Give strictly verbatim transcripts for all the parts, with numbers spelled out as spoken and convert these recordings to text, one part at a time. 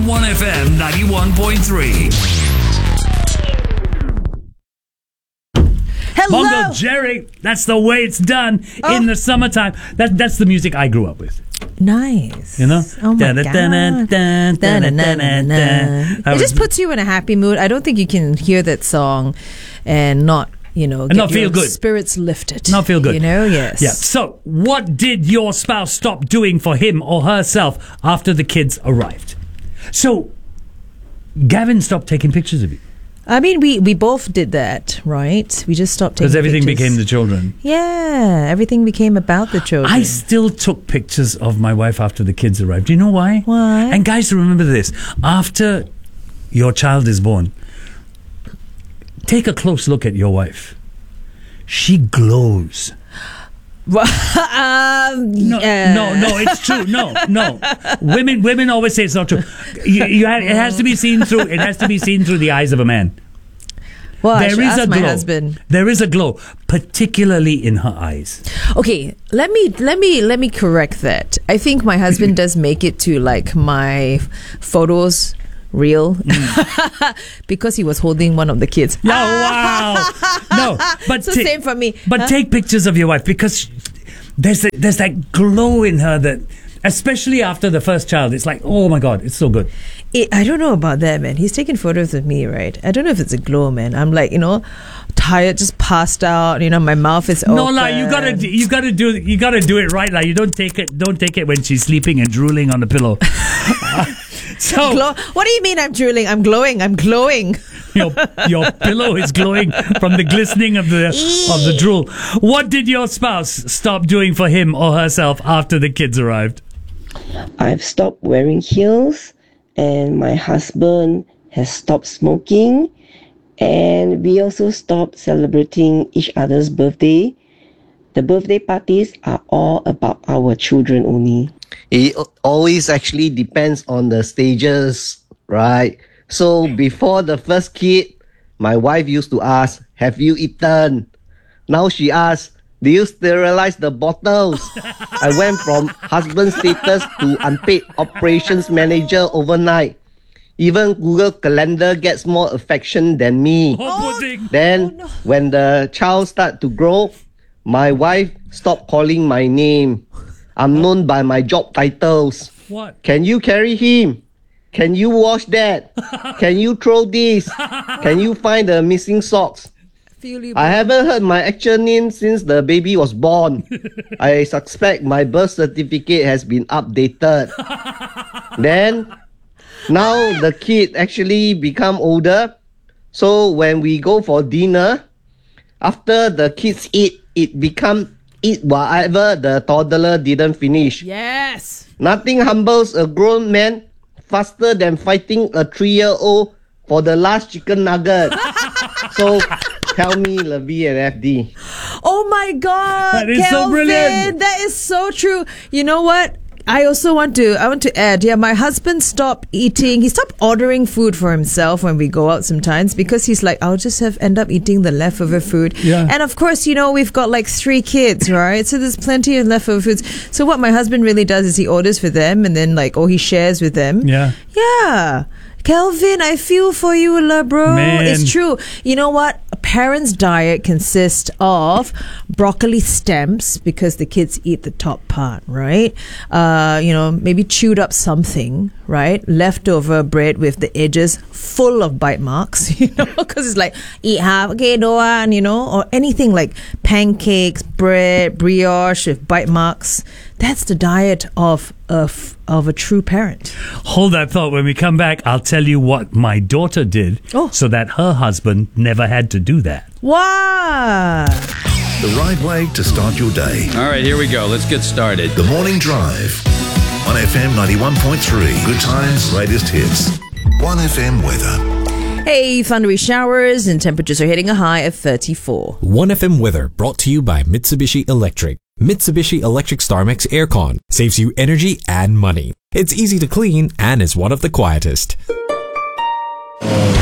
one F M ninety-one point three. Hello. Mongo Jerry, that's the way it's done Oh. in the summertime. That, that's the music I grew up with. Nice. You know? Oh my Da- da- god. da- da- da- da- da- da- da- It That just was- puts you in a happy mood. I don't think you can hear that song and not, you know, And get not feel your good. spirits lifted. Not feel good. You know, yes. Yeah. So, what did your spouse stop doing for him or herself after the kids arrived? So, Gavin stopped taking pictures of you I mean, we, we both did that, right? We just stopped taking because everything pictures. became the children. Yeah, everything became about the children. I still took pictures of my wife after the kids arrived. Do you know why? Why? And guys, remember this. After your child is born, take a close look at your wife. She glows. um, No, yeah. no, no, it's true. No, no. Women, women always say it's not true. You, you have, it has to be seen through. It has to be seen through the eyes of a man. Well, I should There is ask a my glow. husband. There is a glow, particularly in her eyes. Okay, let me let me let me correct that. I think my husband does make it to like my photos real because he was holding one of the kids. Oh wow! No, but So ta- same for me. But Huh? take pictures of your wife because there's a, there's that glow in her that, especially after the first child, it's like, oh my god, it's so good. It, I don't know about that, man. He's taking photos of me, right? I don't know if it's a glow, man. I'm like, you know, tired, just passed out. You know, my mouth is open. No, like you gotta do- you gotta do you gotta do it right. Like you don't take it don't take it when she's sleeping and drooling on the pillow. So Glow. What do you mean I'm drooling? I'm glowing. I'm glowing. your your pillow is glowing from the glistening of the of the drool. What did your spouse stop doing for him or herself after the kids arrived? I've stopped wearing heels, and my husband has stopped smoking, and we also stopped celebrating each other's birthday. The birthday parties are all about our children only. It always actually depends on the stages, right? So before the first kid, my wife used to ask, have you eaten? Now she asks, do you sterilize the bottles? I went from husband status to unpaid operations manager overnight. Even Google Calendar gets more affection than me. Oh, pudding. Then, when the child start to grow, my wife stopped calling my name. I'm known by my job titles. What? Can you carry him? Can you wash that? Can you throw this? Can you find the missing socks? Feel you. I haven't heard my actual name since the baby was born. I suspect my birth certificate has been updated. Then, now the kid actually become older. So when we go for dinner, after the kids eat, it become eat whatever the toddler didn't finish. Yes. Nothing humbles a grown man faster than fighting a three-year-old for the last chicken nugget. So, tell me, Levy and F D. Oh my God, That is so Kelvin, brilliant. that is so true. You know what? I also want to I want to add, yeah, my husband stopped eating. He stopped ordering food for himself when we go out sometimes because he's like, I'll just have end up eating the leftover food. Yeah. And of course, you know, we've got like three kids, right? So there's plenty of leftover foods. So what my husband really does is he orders for them and then like, oh, he shares with them. Yeah. Yeah. Kelvin, I feel for you, la bro. Man. It's true. You know what? A parent's diet consists of broccoli stems because the kids eat the top part, right? Uh, you know, maybe chewed up something, right? Leftover bread with the edges full of bite marks, you know, because it's like eat half, okay, don't want, you know, or anything like pancakes, bread, brioche with bite marks. That's the diet of a, f- of a true parent. Hold that thought. When we come back, I'll tell you what my daughter did Oh. so that her husband never had to do that. Wow. The right way to start your day. All right, here we go. Let's get started. The Morning Drive. one F M ninety-one point three. Good times, latest hits. one F M weather. Hey, thundery showers and temperatures are hitting a high of thirty-four. one F M weather brought to you by Mitsubishi Electric. Mitsubishi Electric StarMax Aircon saves you energy and money. It's easy to clean and is one of the quietest.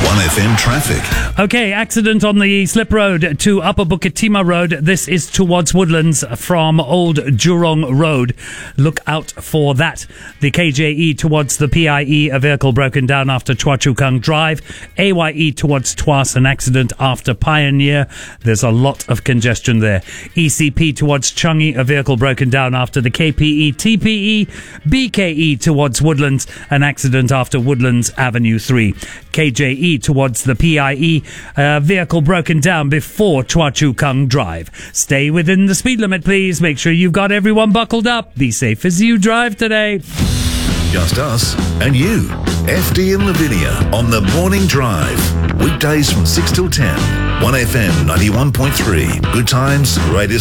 one F M traffic. Okay, accident on the slip road to Upper Bukit Timah Road. This is towards Woodlands from Old Jurong Road. Look out for that. The K J E towards the P I E, a vehicle broken down after Chua Chu Kang Drive. A Y E towards Tuas, an accident after Pioneer. There's a lot of congestion there. E C P towards Changi, a vehicle broken down after the K P E T P E. B K E towards Woodlands, an accident after Woodlands Avenue three. K J E towards the P I E, a vehicle broken down before Chua Chu Kang Drive. Stay within the speed limit, please. Make sure you've got everyone buckled up. Be safe as you drive today. Just us and you. F D and Lavinia on the Morning Drive. Weekdays from six till ten. one F M ninety-one point three. Good times, greatest